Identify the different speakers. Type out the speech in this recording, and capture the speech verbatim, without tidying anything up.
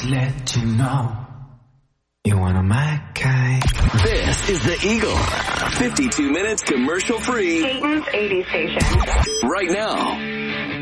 Speaker 1: let you know you want a my kind.
Speaker 2: This is The Eagle. fifty-two minutes commercial free.
Speaker 3: Dayton's eighties station.
Speaker 2: Right now.